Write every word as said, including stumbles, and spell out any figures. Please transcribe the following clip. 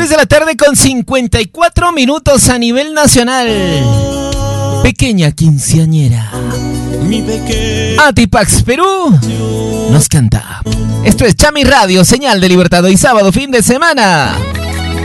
tres de la tarde con cincuenta y cuatro minutos a nivel nacional. Pequeña quinceañera. Atipax Perú nos canta. Esto es Chami Radio, señal de libertad. Hoy sábado, fin de semana.